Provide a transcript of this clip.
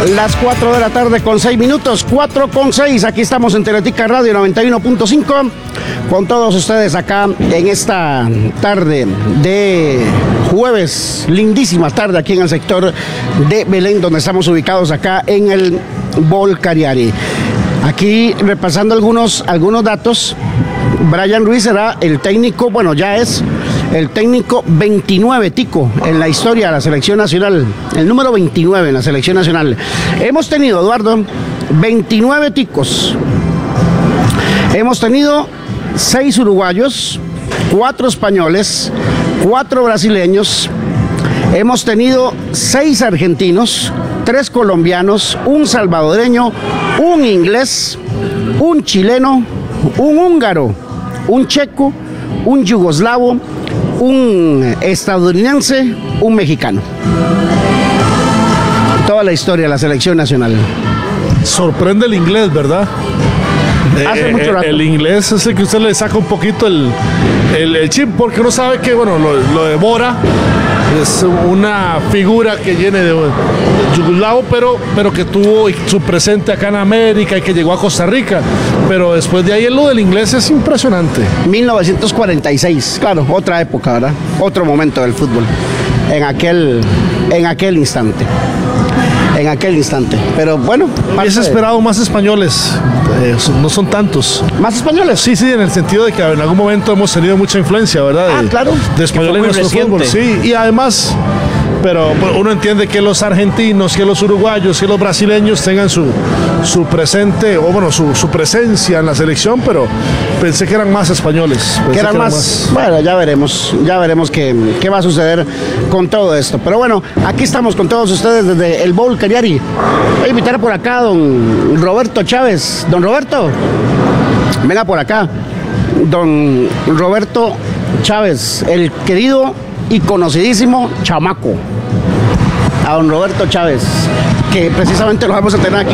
Las 4 de la tarde con 6 minutos, 4 con 6. Aquí estamos en Teletica Radio 91.5 con todos ustedes acá en esta tarde de jueves, lindísima tarde aquí en el sector de Belén, donde estamos ubicados acá en el Bolcariari. Aquí repasando algunos datos. Brian Ruiz será el técnico, bueno, ya es el técnico 29, Tico, en la historia de la selección nacional, el número 29 en la selección nacional. Hemos tenido, Eduardo, 29 ticos. Hemos tenido 6 uruguayos, 4 españoles, 4 brasileños. Hemos tenido 6 argentinos, 3 colombianos, 1 salvadoreño, 1 inglés, 1 chileno, 1 húngaro, 1 checo, 1 yugoslavo, 1 estadounidense, 1 mexicano. Toda la historia de la selección nacional. Sorprende el inglés, ¿verdad? Hace mucho rato. El inglés es el que usted le saca un poquito el chip, porque uno sabe que, bueno, lo de Bora es una figura que viene de yugoslavo, pero que tuvo su presente acá en América y que llegó a Costa Rica. Pero después de ahí lo del inglés es impresionante. 1946, claro, otra época, ¿verdad? Otro momento del fútbol. En aquel instante. Pero bueno, es esperado más españoles, no son tantos. ¿Más españoles? Sí, en el sentido de que en algún momento hemos tenido mucha influencia, ¿verdad? Claro. De español en nuestro fútbol, sí. Y además, pero uno entiende que los argentinos, que los uruguayos, que los brasileños tengan su presente, o bueno, su presencia en la selección, pero pensé que eran más españoles. Que eran más. Bueno, ya veremos qué va a suceder con todo esto. Pero bueno, aquí estamos con todos ustedes desde el Bolcariari. Voy a invitar por acá a don Roberto Chávez. Don Roberto, venga por acá. Don Roberto Chávez, el querido y conocidísimo chamaco. A don Roberto Chávez, que precisamente lo vamos a tener aquí